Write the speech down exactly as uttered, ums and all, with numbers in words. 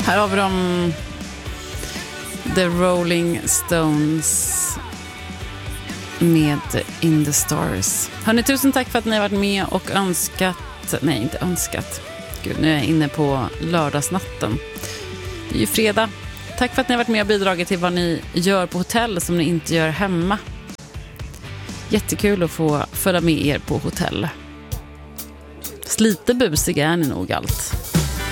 Här har vi dem, The Rolling Stones med In the Stars. Hörrni, tusen tack för att ni har varit med och önskat, nej inte önskat, gud nu är jag inne på lördagsnatten. Det är ju fredag. Tack för att ni har varit med och bidragit till vad ni gör på hotell som ni inte gör hemma. Jättekul att få följa med er på hotell. Lite busiga är ni nog allt.